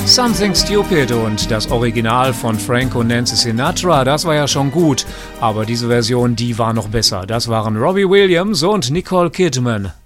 Something Stupid und das Original von Frank und Nancy Sinatra, das war ja schon gut, aber diese Version, die war noch besser. Das waren Robbie Williams und Nicole Kidman.